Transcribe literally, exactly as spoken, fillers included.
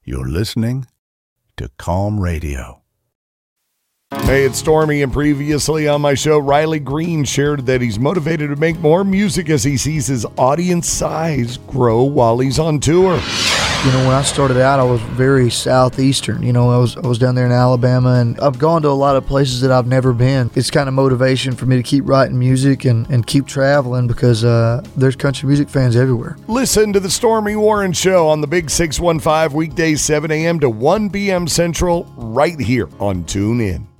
You're listening to Calm Radio. Hey, it's Stormy, and previously on my show, Riley Green shared that he's motivated to make more music as he sees his audience size grow while he's on tour. You know, when I started out, I was very southeastern. You know, I was I was down there in Alabama, and I've gone to a lot of places that I've never been. It's kind of motivation for me to keep writing music and, and keep traveling because uh, there's country music fans everywhere. Listen to the Stormy Warren Show on the Big six one five, weekdays seven a.m. to one p.m. Central, right here on TuneIn.